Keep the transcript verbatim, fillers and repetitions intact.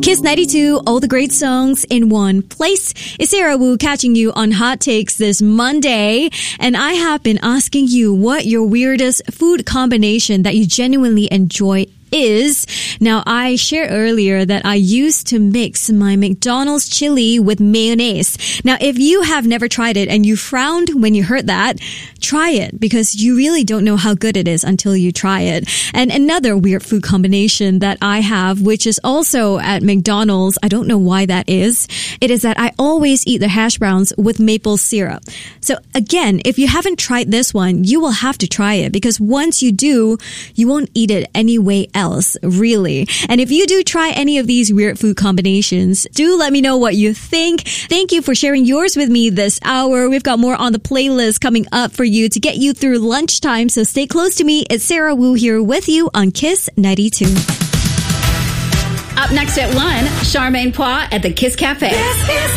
Kiss ninety-two, all the great songs in one place. It's Sarah Wu catching you on Hot Takes this Monday. And I have been asking you what your weirdest food combination that you genuinely enjoy is. Now, I shared earlier that I used to mix my McDonald's chili with mayonnaise. Now, if you have never tried it and you frowned when you heard that, try it because you really don't know how good it is until you try it. And another weird food combination that I have, which is also at McDonald's, I don't know why that is, it is that I always eat the hash browns with maple syrup. So again, if you haven't tried this one, you will have to try it because once you do, you won't eat it any way else. Else, really. And if you do try any of these weird food combinations, do let me know what you think. Thank you for sharing yours with me this hour. We've got more on the playlist coming up for you to get you through lunchtime, so stay close to me. It's Sarah Wu here with you on Kiss ninety-two. Up next at one, Charmaine Pois at the Kiss Cafe. Yes, yes.